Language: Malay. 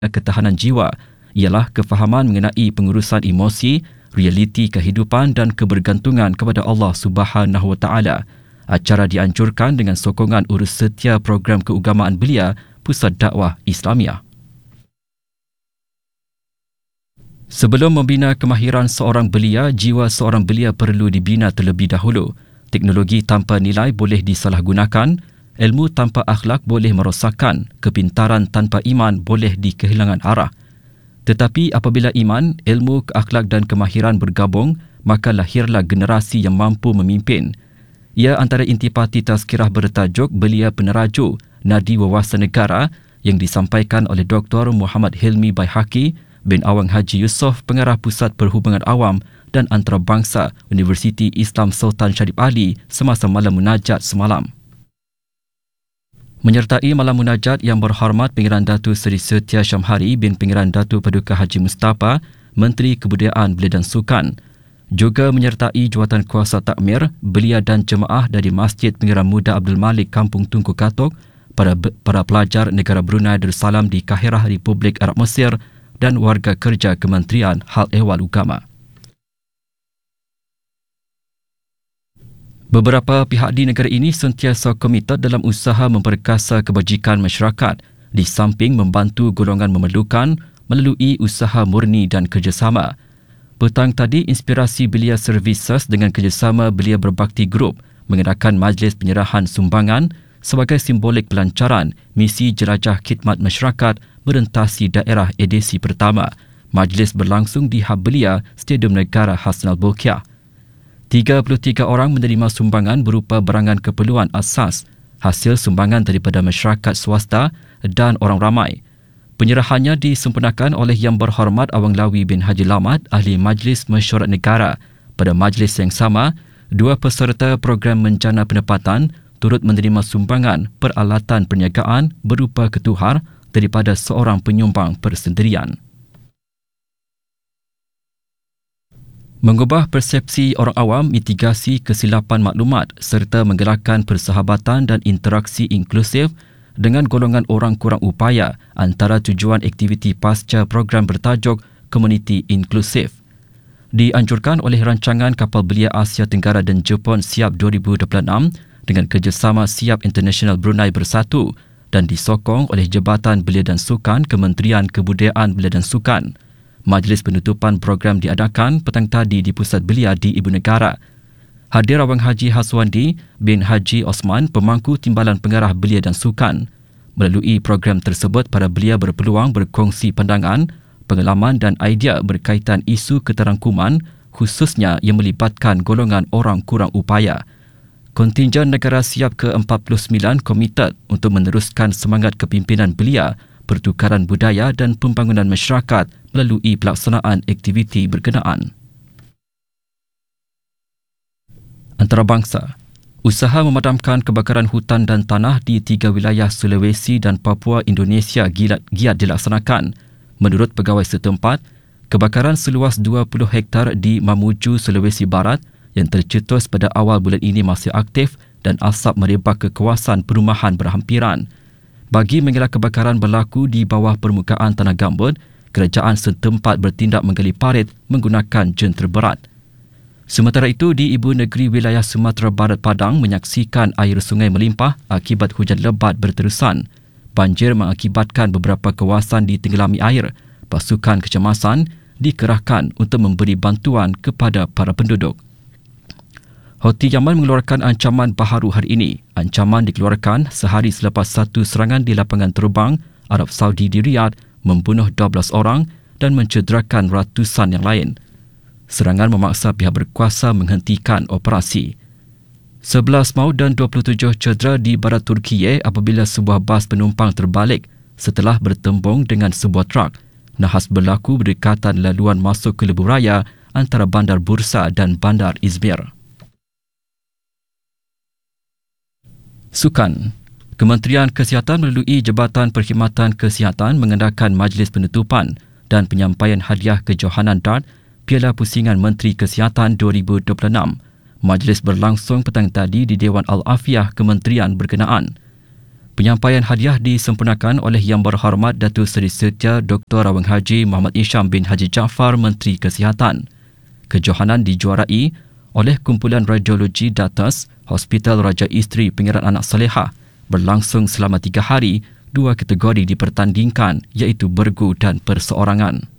ketahanan jiwa ialah kefahaman mengenai pengurusan emosi, realiti kehidupan dan kebergantungan kepada Allah Subhanahu Wa Taala. Acara dianjurkan dengan sokongan urus setia program keagamaan belia Pusat Dakwah Islamiah. Sebelum membina kemahiran seorang belia, jiwa seorang belia perlu dibina terlebih dahulu. Teknologi tanpa nilai boleh disalahgunakan, ilmu tanpa akhlak boleh merosakkan, kepintaran tanpa iman boleh dikehilangan arah. Tetapi apabila iman, ilmu, akhlak dan kemahiran bergabung, maka lahirlah generasi yang mampu memimpin. Ia antara intipati tazkirah bertajuk Belia Peneraju, Nadi Wawasan Negara yang disampaikan oleh Dr. Muhammad Hilmi Baihaqi bin Awang Haji Yusof, Pengarah Pusat Perhubungan Awam dan Antarabangsa Universiti Islam Sultan Syarif Ali semasa malam munajat semalam. Menyertai malam munajat yang berhormat Pengiran Datuk Seri Setia Syamhari bin Pengiran Datuk Paduka Haji Mustafa, Menteri Kebudayaan Belia dan Sukan. Juga menyertai jawatan kuasa takmir, belia dan jemaah dari Masjid Pengiran Muda Abdul Malik Kampung Tunku Katok, para pelajar negara Brunei Darussalam di Kahirah Republik Arab Mesir dan warga kerja Kementerian Hal Ehwal Agama. Beberapa pihak di negara ini sentiasa komited dalam usaha memperkasa kebajikan masyarakat di samping membantu golongan memerlukan melalui usaha murni dan kerjasama. Petang tadi, Inspirasi Belia Services dengan kerjasama Belia Berbakti Group mengadakan majlis penyerahan sumbangan sebagai simbolik pelancaran misi jelajah khidmat masyarakat merentasi daerah edisi pertama. Majlis berlangsung di Hub Belia, Stadium Negara Hasnal Bolkiah. 33 orang menerima sumbangan berupa barangan keperluan asas, hasil sumbangan daripada masyarakat swasta dan orang ramai. Penyerahannya disempurnakan oleh Yang Berhormat Awang Lawi bin Haji Lamat, Ahli Majlis Mesyuarat Negara. Pada majlis yang sama, 2 peserta program menjana pendapatan turut menerima sumbangan peralatan perniagaan berupa ketuhar daripada seorang penyumbang persendirian. Mengubah persepsi orang awam, mitigasi kesilapan maklumat serta menggalakkan persahabatan dan interaksi inklusif dengan golongan orang kurang upaya antara tujuan aktiviti pasca program bertajuk Komuniti Inklusif. Dianjurkan oleh rancangan Kapal Belia Asia Tenggara dan Jepun Siap 2026 dengan kerjasama Siap International Brunei Bersatu dan disokong oleh Jabatan Belia dan Sukan Kementerian Kebudayaan Belia dan Sukan. Majlis penutupan program diadakan petang tadi di Pusat Belia di Ibu Negara. Hadir Awang Haji Haswandi bin Haji Osman, Pemangku Timbalan Pengarah Belia dan Sukan. Melalui program tersebut, para belia berpeluang berkongsi pandangan, pengalaman dan idea berkaitan isu keterangkuman khususnya yang melibatkan golongan orang kurang upaya. Kontingen negara Siap ke-49 komited untuk meneruskan semangat kepimpinan belia, pertukaran budaya dan pembangunan masyarakat melalui pelaksanaan aktiviti berkenaan. Antarabangsa. Usaha memadamkan kebakaran hutan dan tanah di 3 wilayah Sulawesi dan Papua Indonesia giat dilaksanakan. Menurut pegawai setempat, kebakaran seluas 20 hektar di Mamuju, Sulawesi Barat yang tercetus pada awal bulan ini masih aktif dan asap merebak ke kawasan perumahan berhampiran. Bagi mengelak kebakaran berlaku di bawah permukaan tanah gambut, kerajaan setempat bertindak menggali parit menggunakan jentera berat. Sementara itu, di Ibu Negeri Wilayah Sumatera Barat Padang menyaksikan air sungai melimpah akibat hujan lebat berterusan. Banjir mengakibatkan beberapa kawasan ditenggelami air. Pasukan kecemasan dikerahkan untuk memberi bantuan kepada para penduduk. Houthi Yaman mengeluarkan ancaman baharu hari ini. Ancaman dikeluarkan sehari selepas satu serangan di lapangan terbang Arab Saudi di Riyadh membunuh 12 orang dan mencederakan ratusan yang lain. Serangan memaksa pihak berkuasa menghentikan operasi. 11 maut dan 27 cedera di barat Turkiye apabila sebuah bas penumpang terbalik setelah bertembung dengan sebuah truk. Nahas berlaku berdekatan laluan masuk ke lebuh raya antara Bandar Bursa dan Bandar Izmir. Sukan. Kementerian Kesihatan melalui Jabatan Perkhidmatan Kesihatan mengadakan majlis penutupan dan penyampaian hadiah kejohanan dart Piala Pusingan Menteri Kesihatan 2026. Majlis berlangsung petang tadi di Dewan Al-Afiah Kementerian berkenaan. Penyampaian hadiah disempurnakan oleh Yang Berhormat Datuk Seri Setia Dr. Rawang Haji Muhammad Isham bin Haji Jaafar, Menteri Kesihatan. Kejohanan dijuarai oleh Kumpulan Radiologi Datas Hospital Raja Isteri Pengiran Anak Salehah, berlangsung selama 3 hari. 2 kategori dipertandingkan, iaitu bergu dan perseorangan.